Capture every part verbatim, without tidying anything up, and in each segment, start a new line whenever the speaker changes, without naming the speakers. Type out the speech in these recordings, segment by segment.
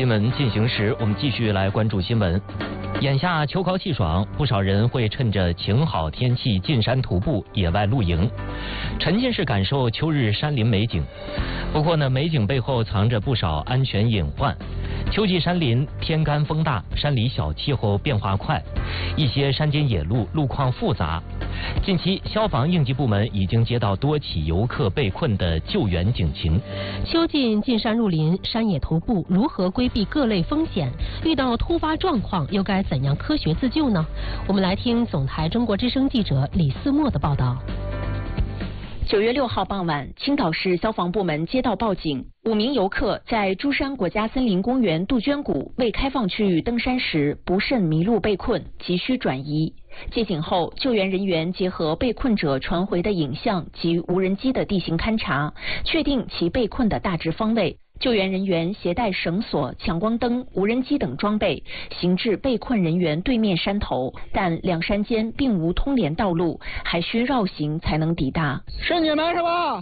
新闻进行时，我们继续来关注新闻。眼下秋高气爽，不少人会趁着晴好天气进山徒步、野外露营，沉浸式感受秋日山林美景。不过呢，美景背后藏着不少安全隐患。秋季山林天干风大，山里小气候变化快，一些山间野路路况复杂。近期，消防应急部门已经接到多起游客被困的救援警情。
秋季进山入林、山野徒步，如何规避各类风险？遇到突发状况，又该怎样科学自救呢？我们来听总台中国之声记者李思墨的报道。
九月六号傍晚，青岛市消防部门接到报警，五名游客在珠山国家森林公园杜鹃谷未开放区域登山时不慎迷路被困，急需转移。接警后，救援人员结合被困者传回的影像及无人机的地形勘查，确定其被困的大致方位。救援人员携带绳索、强光灯、无人机等装备，行至被困人员对面山头，但两山间并无通联道路，还需绕行才能抵达。
是你们是吧？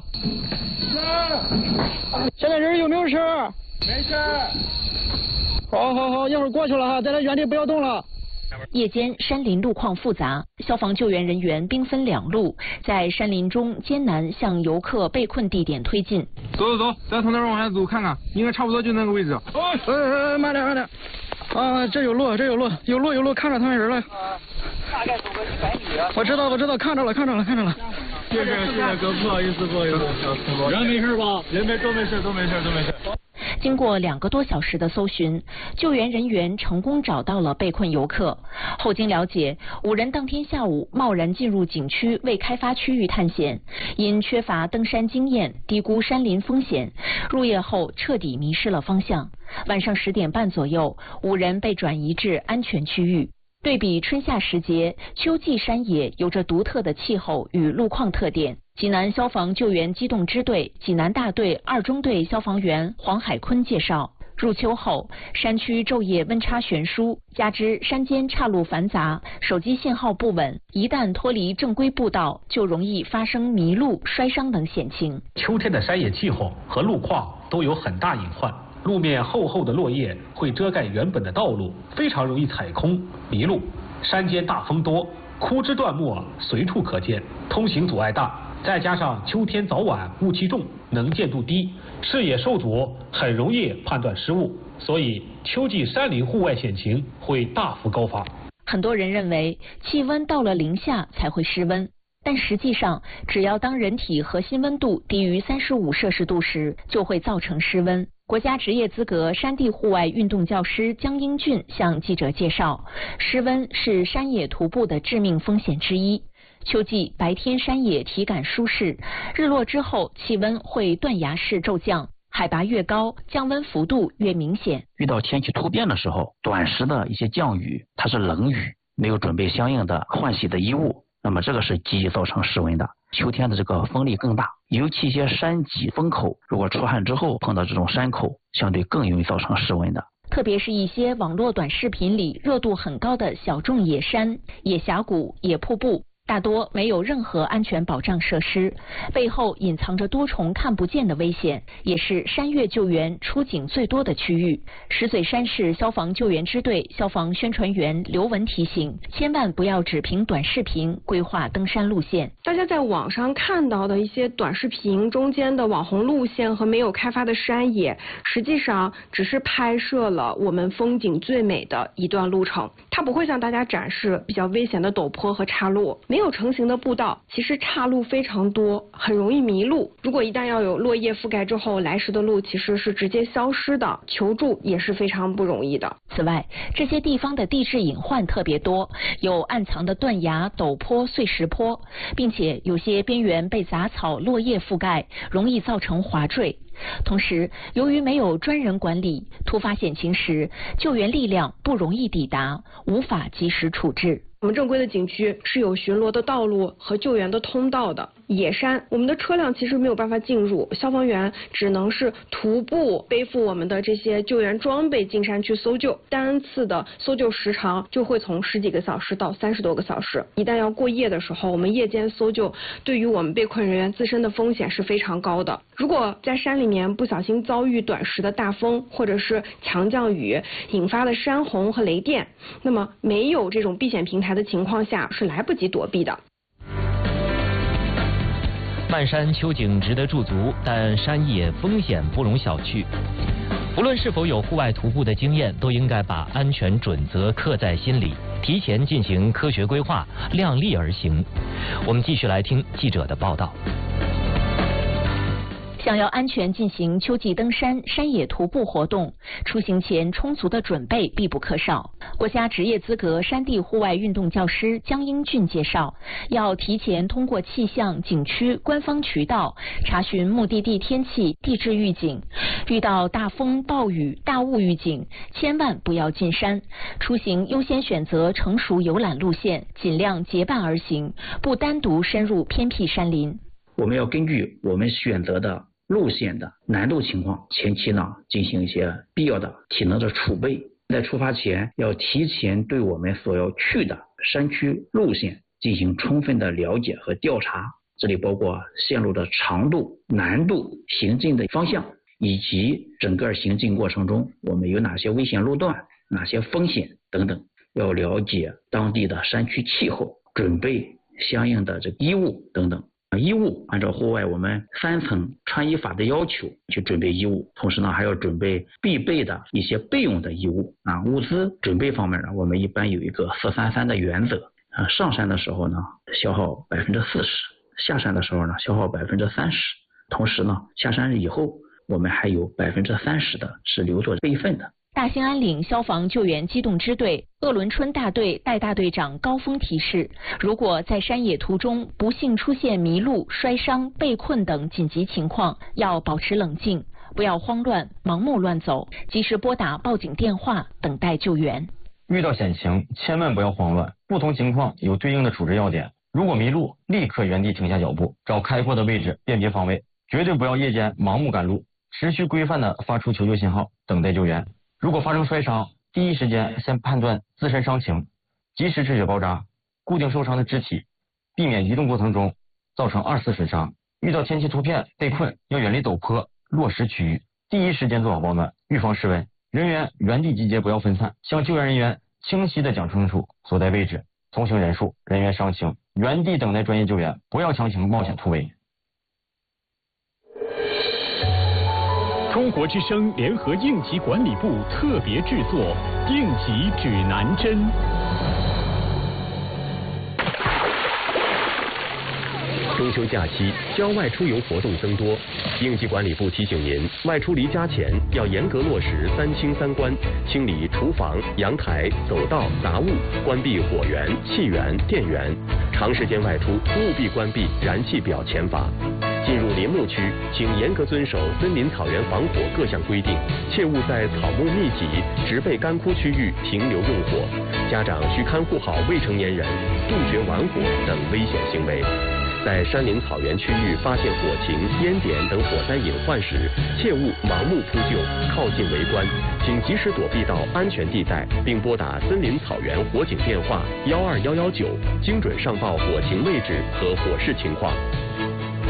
是。现在人有没有事？没事。好好好，一会儿过去了哈，在这原地不要动了。
夜间山林路况复杂，消防救援人员兵分两路，在山林中艰难向游客被困地点推进。
走走走，再从那边往下走看看，应该差不多就那个位置。
哎哎哎，慢点慢点。啊，这有路，这有路，有路有路，看着他们人了。
大概走个一百米。
我知道我知道，看着了看着了看着了。
是是是，哥，不好意思不好意思。人没事吧？人没都没事都没事都没事。
经过两个多小时的搜寻，救援人员成功找到了被困游客。后经了解，五人当天下午贸然进入景区未开发区域探险，因缺乏登山经验，低估山林风险，入夜后彻底迷失了方向。晚上十点半左右，五人被转移至安全区域。对比春夏时节，秋季山野有着独特的气候与路况特点。济南消防救援机动支队济南大队二中队消防员黄海坤介绍，入秋后，山区昼夜温差悬殊，加之山间岔路繁杂，手机信号不稳，一旦脱离正规步道，就容易发生迷路、摔伤等险情。
秋天的山野气候和路况都有很大隐患。路面厚厚的落叶会遮盖原本的道路，非常容易踩空迷路。山间大风多，枯枝断木随处可见，通行阻碍大。再加上秋天早晚雾气重，能见度低，视野受阻，很容易判断失误，所以秋季山林户外险情会大幅高发。
很多人认为气温到了零下才会失温，但实际上，只要当人体核心温度低于三十五摄氏度时，就会造成失温。国家职业资格山地户外运动教师江英俊向记者介绍，失温是山野徒步的致命风险之一。秋季白天山野体感舒适，日落之后气温会断崖式骤降，海拔越高，降温幅度越明显。
遇到天气突变的时候，短时的一些降雨，它是冷雨，没有准备相应的换洗的衣物，那么这个是极易造成失温的。秋天的这个风力更大，尤其一些山脊风口，如果出汗之后碰到这种山口，相对更容易造成失温的。
特别是一些网络短视频里热度很高的小众野山、野峡谷、野瀑布，大多没有任何安全保障设施，背后隐藏着多重看不见的危险，也是山岳救援出警最多的区域。石嘴山市消防救援支队消防宣传员刘文提醒，千万不要只凭短视频规划登山路线。
大家在网上看到的一些短视频中间的网红路线和没有开发的山野，实际上只是拍摄了我们风景最美的一段路程，它不会向大家展示比较危险的陡坡和岔路。没有成型的步道，其实岔路非常多，很容易迷路。如果一旦要有落叶覆盖之后，来时的路其实是直接消失的，求助也是非常不容易的。
此外，这些地方的地质隐患特别多，有暗藏的断崖、陡坡、碎石坡，并且有些边缘被杂草、落叶覆盖，容易造成滑坠。同时，由于没有专人管理，突发险情时救援力量不容易抵达，无法及时处置。
我们正规的景区是有巡逻的道路和救援的通道的。野山，我们的车辆其实没有办法进入，消防员只能是徒步背负我们的这些救援装备进山去搜救，单次的搜救时长就会从十几个小时到三十多个小时。一旦要过夜的时候，我们夜间搜救对于我们被困人员自身的风险是非常高的。如果在山里面不小心遭遇短时的大风或者是强降雨引发的山洪和雷电，那么没有这种避险平台的情况下是来不及躲避的。
漫山秋景值得驻足，但山野风险不容小觑。无论是否有户外徒步的经验，都应该把安全准则刻在心里，提前进行科学规划，量力而行。我们继续来听记者的报道。
想要安全进行秋季登山、山野徒步活动，出行前充足的准备必不可少。国家职业资格山地户外运动教师江英俊介绍，要提前通过气象、景区官方渠道查询目的地天气、地质预警，遇到大风、暴雨、大雾预警，千万不要进山。出行优先选择成熟游览路线，尽量结伴而行，不单独深入偏僻山林。
我们要根据我们选择的路线的难度情况，前期呢进行一些必要的体能的储备。在出发前要提前对我们所要去的山区路线进行充分的了解和调查，这里包括线路的长度、难度、行进的方向，以及整个行进过程中我们有哪些危险路段、哪些风险等等。要了解当地的山区气候，准备相应的这衣物等等。衣物按照户外我们三层穿衣法的要求去准备衣物，同时呢还要准备必备的一些备用的衣物啊。物资准备方面呢，我们一般有一个四三三的原则啊。上山的时候呢消耗百分之四十，下山的时候呢消耗百分之三十。同时呢下山以后我们还有百分之三十的是留作备份的。
大兴安岭消防救援机动支队鄂伦春大队代大队长高峰提示，如果在山野途中不幸出现迷路、摔伤、被困等紧急情况，要保持冷静，不要慌乱、盲目乱走，及时拨打报警电话，等待救援。
遇到险情，千万不要慌乱，不同情况有对应的处置要点。如果迷路，立刻原地停下脚步，找开阔的位置辨别方位，绝对不要夜间盲目赶路，持续规范的发出求救信号，等待救援。如果发生摔伤，第一时间先判断自身伤情，及时止血包扎，固定受伤的肢体，避免移动过程中造成二次损伤。遇到天气突变被困，要远离陡坡、落石区域，第一时间做好保暖，预防失温。人员原地集结，不要分散，向救援人员清晰的讲清楚所在位置、同行人数、人员伤情，原地等待专业救援，不要强行冒险突围。
中国之声联合应急管理部特别制作《应急指南针》。中秋假期，郊外出游活动增多，应急管理部提醒您，外出离家前要严格落实三清三关，清理厨房、阳台、走道、杂物，关闭火源、气源、电源。长时间外出，务必关闭燃气表前阀。进入林木区，请严格遵守森林草原防火各项规定，切勿在草木密集、植被干枯区域停留用火。家长需看护好未成年人，杜绝玩火等危险行为。在山林草原区域发现火情、烟点等火灾隐患时，切勿盲目扑救、靠近围观，请及时躲避到安全地带，并拨打森林草原火警电话幺二幺幺九，精准上报火情位置和火势情况。